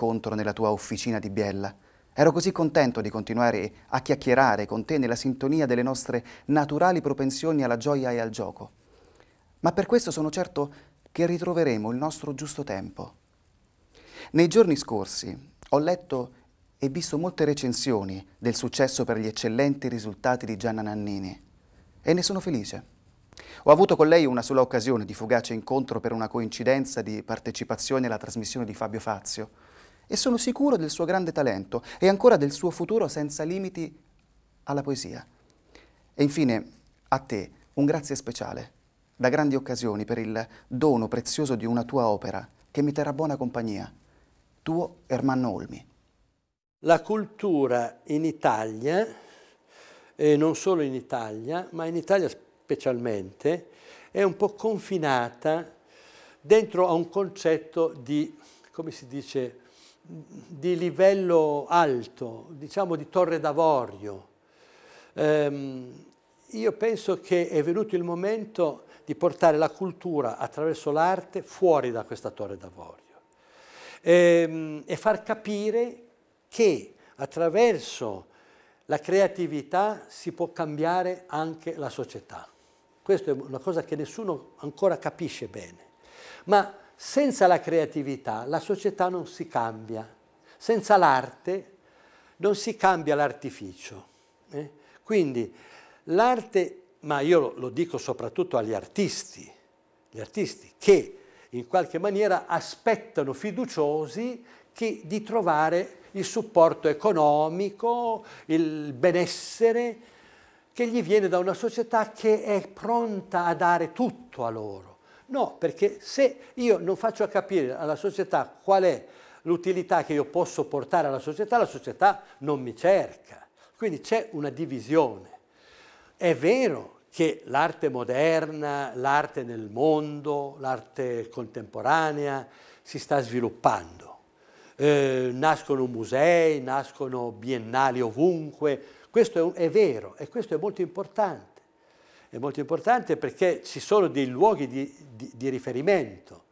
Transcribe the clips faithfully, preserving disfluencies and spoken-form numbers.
incontro nella tua officina di Biella. Ero così contento di continuare a chiacchierare con te nella sintonia delle nostre naturali propensioni alla gioia e al gioco. Ma per questo sono certo che ritroveremo il nostro giusto tempo. Nei giorni scorsi ho letto e visto molte recensioni del successo per gli eccellenti risultati di Gianna Nannini e ne sono felice. Ho avuto con lei una sola occasione di fugace incontro per una coincidenza di partecipazione alla trasmissione di Fabio Fazio e sono sicuro del suo grande talento e ancora del suo futuro senza limiti alla poesia. E infine a te un grazie speciale, da grandi occasioni per il dono prezioso di una tua opera che mi terrà buona compagnia. Tuo Ermanno Olmi. La cultura in Italia, e non solo in Italia, ma in Italia specialmente, è un po' confinata dentro a un concetto di, come si dice, di livello alto, diciamo di torre d'avorio. Ehm, io penso che è venuto il momento di portare la cultura attraverso l'arte fuori da questa torre d'avorio ehm, e far capire che attraverso la creatività si può cambiare anche la società. Questa è una cosa che nessuno ancora capisce bene. Ma senza la creatività la società non si cambia. Senza l'arte non si cambia l'artificio. Eh? Quindi l'arte, ma io lo, lo dico soprattutto agli artisti, gli artisti che in qualche maniera aspettano fiduciosi che, di trovare il supporto economico, il benessere che gli viene da una società che è pronta a dare tutto a loro. No, perché se io non faccio capire alla società qual è l'utilità che io posso portare alla società, la società non mi cerca. Quindi c'è una divisione. È vero che l'arte moderna, l'arte nel mondo, l'arte contemporanea si sta sviluppando. Eh, nascono musei, nascono biennali ovunque, questo è, è vero e questo è molto importante. È molto importante perché ci sono dei luoghi di, di, di riferimento,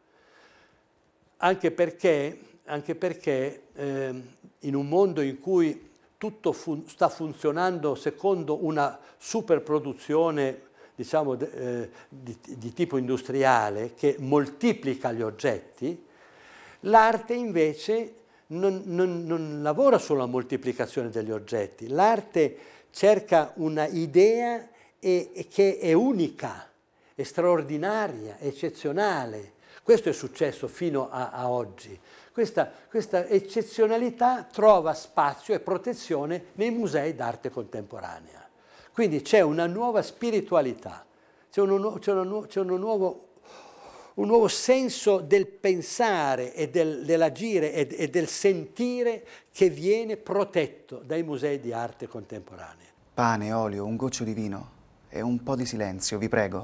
anche perché, anche perché eh, in un mondo in cui tutto fun- sta funzionando secondo una superproduzione, diciamo, eh, di, di tipo industriale che moltiplica gli oggetti, l'arte invece non, non, non lavora sulla moltiplicazione degli oggetti, l'arte cerca una idea e, e che è unica, è straordinaria, è eccezionale. Questo è successo fino a, a oggi. Questa, questa eccezionalità trova spazio e protezione nei musei d'arte contemporanea. Quindi c'è una nuova spiritualità, c'è, uno, c'è, una, c'è uno nuovo, un nuovo senso del pensare e del, dell'agire e, e del sentire che viene protetto dai musei di arte contemporanea. Pane, olio, un goccio di vino e un po' di silenzio, vi prego,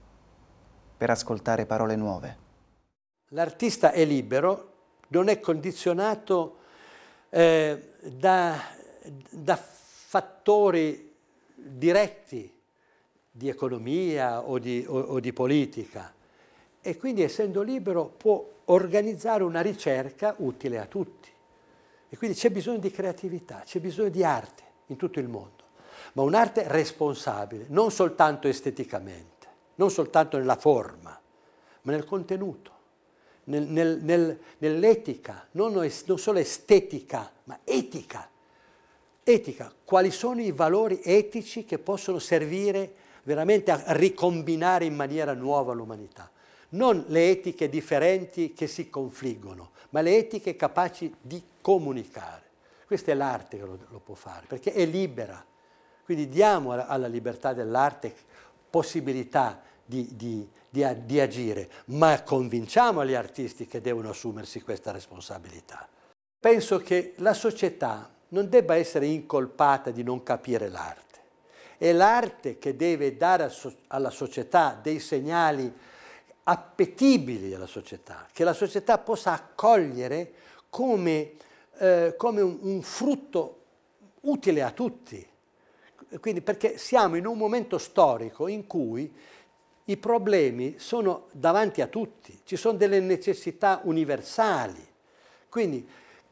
per ascoltare parole nuove. L'artista è libero, non è condizionato eh, da, da fattori diretti di economia o di, o, o di politica e quindi essendo libero può organizzare una ricerca utile a tutti. E quindi c'è bisogno di creatività, c'è bisogno di arte in tutto il mondo, ma un'arte responsabile, non soltanto esteticamente, non soltanto nella forma, ma nel contenuto. Nel, nel, nel, nell'etica, non, non solo estetica, ma etica. Etica, quali sono i valori etici che possono servire veramente a ricombinare in maniera nuova l'umanità. Non le etiche differenti che si confliggono, ma le etiche capaci di comunicare. Questa è l'arte che lo, lo può fare, perché è libera. Quindi diamo alla, alla libertà dell'arte possibilità di, di Di, di agire, ma convinciamo gli artisti che devono assumersi questa responsabilità. Penso che la società non debba essere incolpata di non capire l'arte. È l'arte che deve dare alla società dei segnali appetibili alla società, che la società possa accogliere come, eh, come un, un frutto utile a tutti. Quindi perché siamo in un momento storico in cui i problemi sono davanti a tutti, ci sono delle necessità universali, quindi